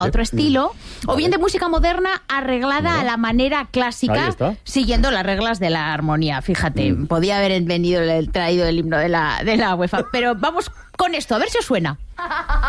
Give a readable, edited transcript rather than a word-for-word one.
otro estilo, o bien de música moderna arreglada a la manera clásica, siguiendo las reglas de la armonía. Fíjate, podía haber traído el himno de la UEFA, pero vamos con esto, a ver si os suena.